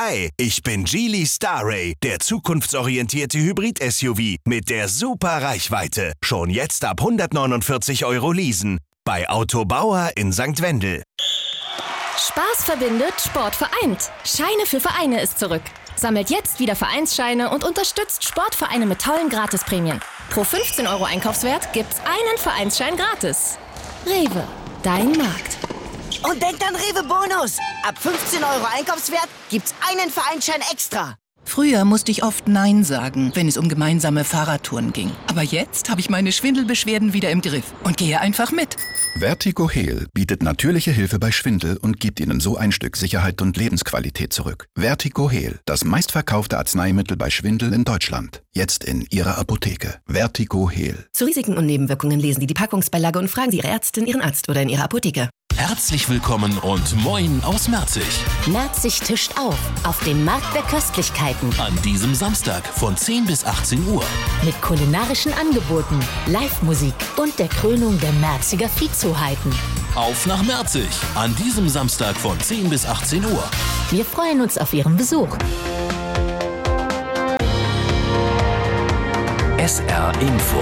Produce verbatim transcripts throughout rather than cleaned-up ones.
Hi, ich bin Geely Starray, der zukunftsorientierte Hybrid-S U V mit der super Reichweite. Schon jetzt ab hundertneunundvierzig Euro leasen. Bei Autobauer in Sankt Wendel. Spaß verbindet, Sport vereint. Scheine für Vereine ist zurück. Sammelt jetzt wieder Vereinsscheine und unterstützt Sportvereine mit tollen Gratisprämien. Pro fünfzehn Euro Einkaufswert gibt's einen Vereinsschein gratis. Rewe, dein Markt. Und denkt an Rewe Bonus. Ab fünfzehn Euro Einkaufswert gibt's einen Vereinsschein extra. Früher musste ich oft Nein sagen, wenn es um gemeinsame Fahrradtouren ging. Aber jetzt habe ich meine Schwindelbeschwerden wieder im Griff und gehe einfach mit. Vertigo Heal bietet natürliche Hilfe bei Schwindel und gibt Ihnen so ein Stück Sicherheit und Lebensqualität zurück. Vertigo Heal, das meistverkaufte Arzneimittel bei Schwindel in Deutschland. Jetzt in Ihrer Apotheke. Vertigo Heal. Zu Risiken und Nebenwirkungen lesen Sie die Packungsbeilage und fragen Sie Ihre Ärztin, Ihren Arzt oder in Ihrer Apotheke. Herzlich willkommen und moin aus Merzig. Merzig tischt auf, auf dem Markt der Köstlichkeiten. An diesem Samstag von zehn bis achtzehn Uhr. Mit kulinarischen Angeboten, Live-Musik und der Krönung der Merziger Viehzuheiten. Auf nach Merzig, an diesem Samstag von zehn bis achtzehn Uhr. Wir freuen uns auf Ihren Besuch. S R Info.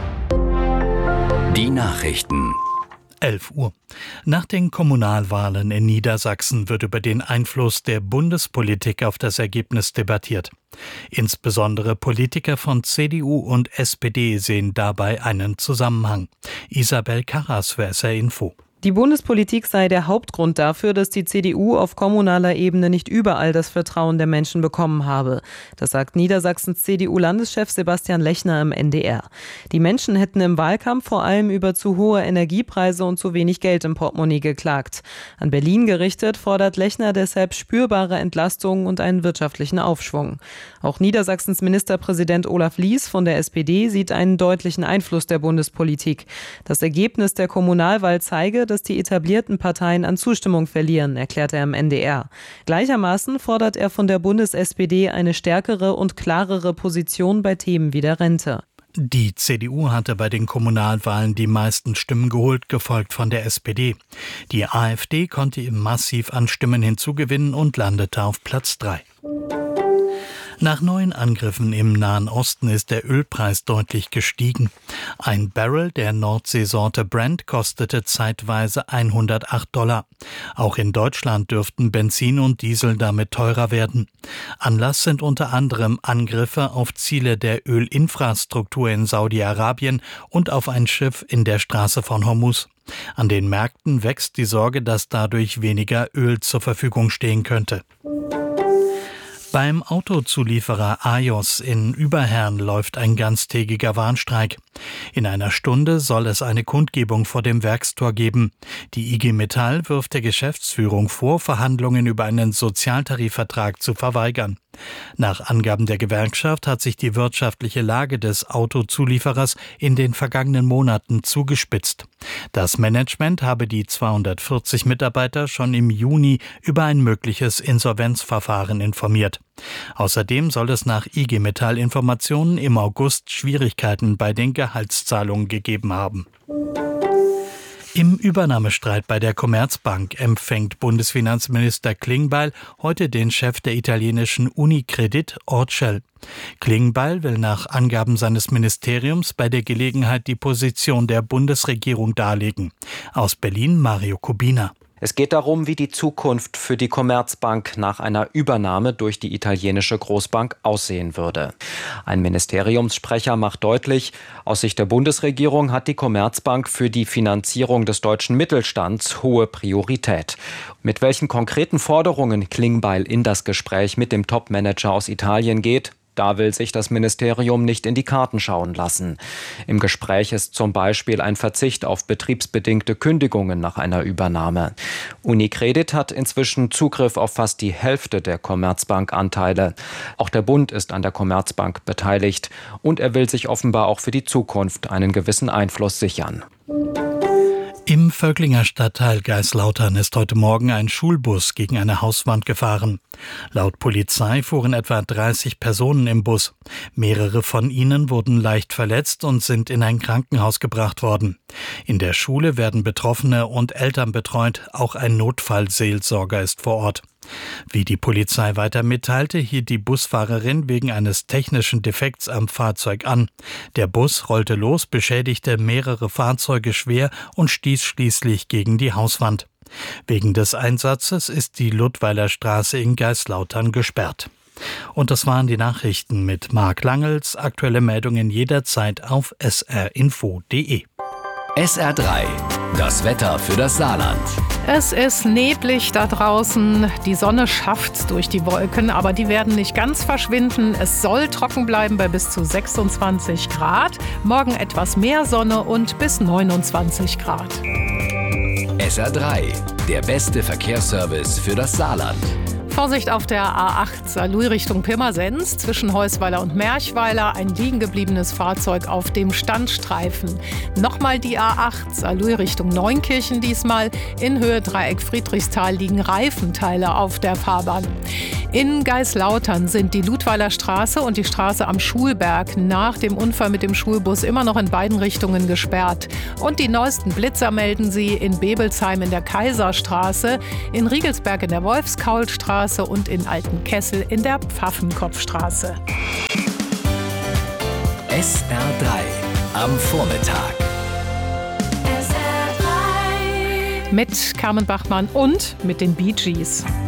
Die Nachrichten. elf Uhr. Nach den Kommunalwahlen in Niedersachsen wird über den Einfluss der Bundespolitik auf das Ergebnis debattiert. Insbesondere Politiker von C D U und S P D sehen dabei einen Zusammenhang. Isabel Karras für S R Info. Die Bundespolitik sei der Hauptgrund dafür, dass die C D U auf kommunaler Ebene nicht überall das Vertrauen der Menschen bekommen habe. Das sagt Niedersachsens C D U-Landeschef Sebastian Lechner im N D R. Die Menschen hätten im Wahlkampf vor allem über zu hohe Energiepreise und zu wenig Geld im Portemonnaie geklagt. An Berlin gerichtet fordert Lechner deshalb spürbare Entlastungen und einen wirtschaftlichen Aufschwung. Auch Niedersachsens Ministerpräsident Olaf Lies von der S P D sieht einen deutlichen Einfluss der Bundespolitik. Das Ergebnis der Kommunalwahl zeige, dass die etablierten Parteien an Zustimmung verlieren, erklärt er im N D R. Gleichermaßen fordert er von der Bundes-S P D eine stärkere und klarere Position bei Themen wie der Rente. Die C D U hatte bei den Kommunalwahlen die meisten Stimmen geholt, gefolgt von der S P D. Die AfD konnte ihm massiv an Stimmen hinzugewinnen und landete auf Platz drei. Nach neuen Angriffen im Nahen Osten ist der Ölpreis deutlich gestiegen. Ein Barrel der Nordseesorte Brent kostete zeitweise hundertacht Dollar. Auch in Deutschland dürften Benzin und Diesel damit teurer werden. Anlass sind unter anderem Angriffe auf Ziele der Ölinfrastruktur in Saudi-Arabien und auf ein Schiff in der Straße von Hormuz. An den Märkten wächst die Sorge, dass dadurch weniger Öl zur Verfügung stehen könnte. Beim Autozulieferer Ajos in Überherrn läuft ein ganztägiger Warnstreik. In einer Stunde soll es eine Kundgebung vor dem Werkstor geben. Die I G Metall wirft der Geschäftsführung vor, Verhandlungen über einen Sozialtarifvertrag zu verweigern. Nach Angaben der Gewerkschaft hat sich die wirtschaftliche Lage des Autozulieferers in den vergangenen Monaten zugespitzt. Das Management habe die zweihundertvierzig Mitarbeiter schon im Juni über ein mögliches Insolvenzverfahren informiert. Außerdem soll es nach I G Metall-Informationen im August Schwierigkeiten bei den Gehaltszahlungen gegeben haben. Im Übernahmestreit bei der Commerzbank empfängt Bundesfinanzminister Klingbeil heute den Chef der italienischen Unicredit, Orcel. Klingbeil will nach Angaben seines Ministeriums bei der Gelegenheit die Position der Bundesregierung darlegen. Aus Berlin Mario Kubina. Es geht darum, wie die Zukunft für die Commerzbank nach einer Übernahme durch die italienische Großbank aussehen würde. Ein Ministeriumssprecher macht deutlich, aus Sicht der Bundesregierung hat die Commerzbank für die Finanzierung des deutschen Mittelstands hohe Priorität. Mit welchen konkreten Forderungen Klingbeil in das Gespräch mit dem Topmanager aus Italien geht, da will sich das Ministerium nicht in die Karten schauen lassen. Im Gespräch ist zum Beispiel ein Verzicht auf betriebsbedingte Kündigungen nach einer Übernahme. Unicredit hat inzwischen Zugriff auf fast die Hälfte der Commerzbank-Anteile. Auch der Bund ist an der Commerzbank beteiligt und er will sich offenbar auch für die Zukunft einen gewissen Einfluss sichern. Im Völklinger Stadtteil Geislautern ist heute Morgen ein Schulbus gegen eine Hauswand gefahren. Laut Polizei fuhren etwa dreißig Personen im Bus. Mehrere von ihnen wurden leicht verletzt und sind in ein Krankenhaus gebracht worden. In der Schule werden Betroffene und Eltern betreut. Auch ein Notfallseelsorger ist vor Ort. Wie die Polizei weiter mitteilte, hielt die Busfahrerin wegen eines technischen Defekts am Fahrzeug an. Der Bus rollte los, beschädigte mehrere Fahrzeuge schwer und stieß schließlich gegen die Hauswand. Wegen des Einsatzes ist die Ludweiler Straße in Geislautern gesperrt. Und das waren die Nachrichten mit Marc Langels. Aktuelle Meldungen jederzeit auf s r info punkt d e. S R drei, das Wetter für das Saarland. Es ist neblig da draußen. Die Sonne schafft's durch die Wolken, aber die werden nicht ganz verschwinden. Es soll trocken bleiben bei bis zu sechsundzwanzig Grad. Morgen etwas mehr Sonne und bis neunundzwanzig Grad. S R drei, der beste Verkehrsservice für das Saarland. Vorsicht auf der A acht Saarlouis Richtung Pirmasens. Zwischen Heusweiler und Merchweiler ein liegen gebliebenes Fahrzeug auf dem Standstreifen. Nochmal die A acht Saarlouis Richtung Neunkirchen diesmal. In Höhe Dreieck Friedrichsthal liegen Reifenteile auf der Fahrbahn. In Geislautern sind die Ludweiler Straße und die Straße am Schulberg nach dem Unfall mit dem Schulbus immer noch in beiden Richtungen gesperrt. Und die neuesten Blitzer melden sie in Bebelsheim in der Kaiserstraße, in Riegelsberg in der Wolfskaulstraße und in Altenkessel in der Pfaffenkopfstraße. S R drei am Vormittag. S R drei mit Carmen Bachmann und mit den Bee Gees.